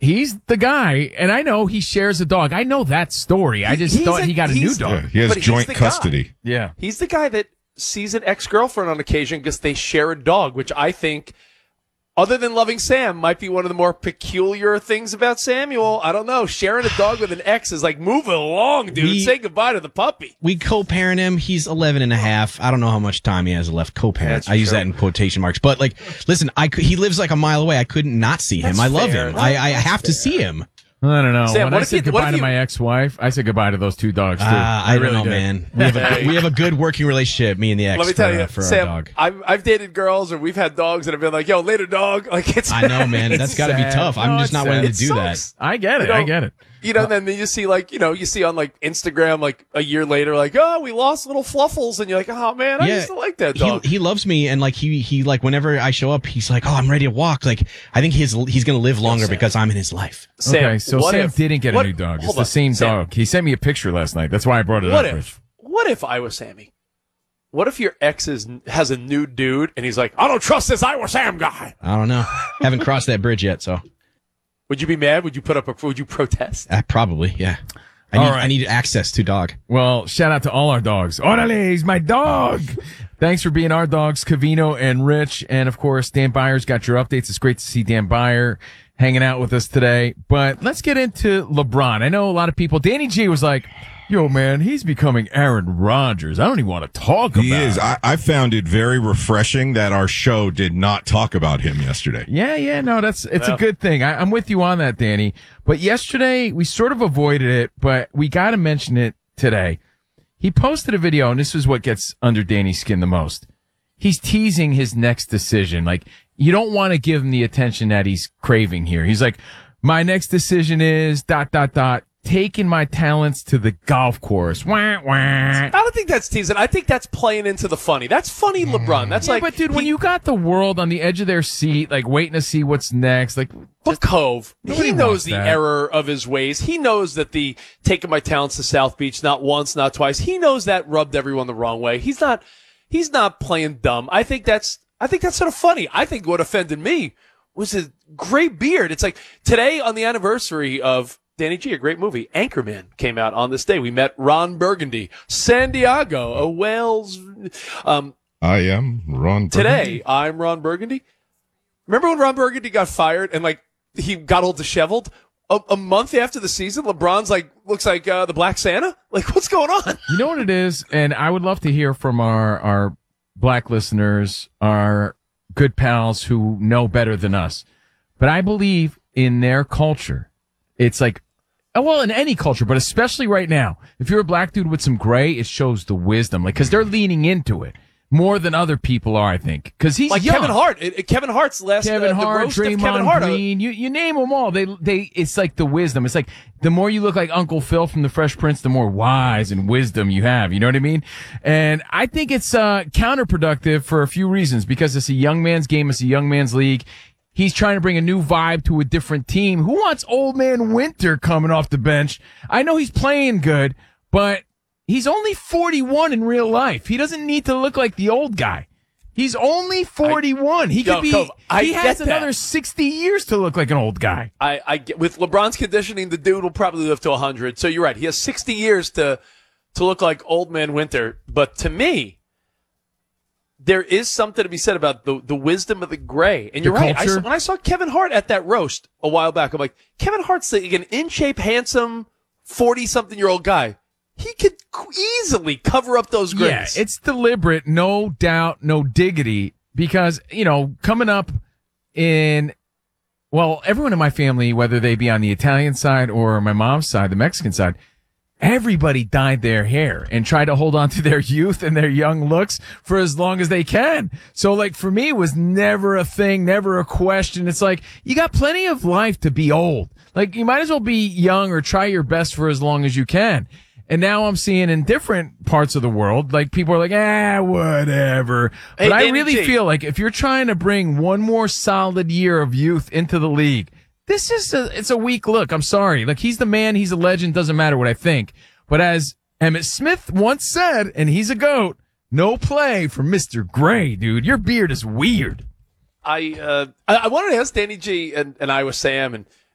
he's the guy, and I know he shares a dog. I know that story. I just thought he got a new dog. Yeah, he has joint custody. Guy. Yeah. He's the guy that sees an ex-girlfriend on occasion because they share a dog, which I think, other than loving Sam, might be one of the more peculiar things about Samuel. I don't know. Sharing a dog with an ex is like, move it along, dude. Say goodbye to the puppy. We co-parent him. He's 11 and a half. I don't know how much time he has left co-parent. I use that in quotation marks. But, like, listen, he lives like a mile away. I couldn't not see him. I love him. I have to see him. I don't know. Sam, when I said goodbye to my ex-wife, I said goodbye to those two dogs, too. I don't know, man. We have a good working relationship, me and the ex. Let me tell you, for Sam, our dog. I've dated girls, or we've had dogs that have been like, yo, later, dog. Like, it's. I know, man. That's got to be tough. I'm just not willing to do that. I get it. I get it. You know, then you see, like, you see on, like, Instagram, like, a year later, like, oh, we lost little Fluffles, and you're like, oh, man, I used to like that dog. He loves me, and, like, he like, whenever I show up, he's like, oh, I'm ready to walk. Like, I think he's going to live longer because I'm in his life. Sam, okay, so Sam didn't get a new dog. It's the same dog. He sent me a picture last night. That's why I brought it up. What if I was Sammy? What if your ex has a new dude, and he's like, I don't trust this Iowa Sam guy? I don't know. Haven't crossed that bridge yet, so. Would you be mad? Would you would you protest? Probably, yeah. I need access to dog. Well, shout out to all our dogs. Orale, he's my dog. Thanks for being our dogs, Cavino and Rich. And, of course, Dan Byer's got your updates. It's great to see Dan Byer hanging out with us today. But let's get into LeBron. I know a lot of people. Danny G was like, yo, man, he's becoming Aaron Rodgers. I don't even want to talk about him. He is. I found it very refreshing that our show did not talk about him yesterday. Yeah, no, it's a good thing. I'm with you on that, Danny. But yesterday, we sort of avoided it, but we got to mention it today. He posted a video, and this is what gets under Danny's skin the most. He's teasing his next decision. Like, you don't want to give him the attention that he's craving here. He's like, my next decision is ... taking my talents to the golf course. Wah, wah. I don't think that's teasing. I think that's playing into the funny. That's funny, LeBron. That's like, but dude, when you got the world on the edge of their seat, like waiting to see what's next, like, but Cove, he knows the that. error of his ways. He knows that the taking my talents to South Beach not once, not twice. He knows that rubbed everyone the wrong way. He's not playing dumb. I think that's sort of funny. I think what offended me was his great beard. It's like today on the anniversary of Danny G, a great movie, Anchorman, came out on this day. We met Ron Burgundy, San Diego, a Wales. I am Ron Burgundy. Today, I'm Ron Burgundy. Remember when Ron Burgundy got fired and, like, he got all disheveled? A month after the season, LeBron's like, looks like the Black Santa? Like, what's going on? You know what it is? And I would love to hear from our black listeners, our good pals who know better than us. But I believe in their culture. It's like, well, in any culture, but especially right now, if you're a black dude with some gray, it shows the wisdom, like, cause they're leaning into it more than other people are, I think. Cause he's like young. Kevin Hart. Kevin Hart's last, Kevin Hart, the roast of Kevin Draymond Hart. Green, you name them all. It's like the wisdom. It's like the more you look like Uncle Phil from the Fresh Prince, the more wise and wisdom you have. You know what I mean? And I think it's, counterproductive for a few reasons, because it's a young man's game. It's a young man's league. He's trying to bring a new vibe to a different team. Who wants old man Winter coming off the bench? I know he's playing good, but he's only 41 in real life. He doesn't need to look like the old guy. He's only 41. He has another 60 years to look like an old guy. I get, with LeBron's conditioning, the dude will probably live to 100. So you're right. He has 60 years to look like old man Winter. But to me, there is something to be said about the wisdom of the gray. And you're right. When I saw Kevin Hart at that roast a while back, I'm like, Kevin Hart's like an in-shape, handsome, 40-something-year-old guy. He could easily cover up those grays. Yeah, it's deliberate, no doubt, no diggity, because, coming up in, well, everyone in my family, whether they be on the Italian side or my mom's side, the Mexican side, everybody dyed their hair and tried to hold on to their youth and their young looks for as long as they can. So, like, for me, it was never a thing, never a question. It's like, you got plenty of life to be old. Like, you might as well be young or try your best for as long as you can. And now I'm seeing in different parts of the world, like, people are like, whatever. But I really feel like if you're trying to bring one more solid year of youth into the league, it's a weak look. I'm sorry. Like, he's the man. He's a legend. Doesn't matter what I think. But as Emmitt Smith once said, and he's a GOAT, no play for Mr. Gray, dude. Your beard is weird. I wanted to ask Danny G and Iowa Sam, and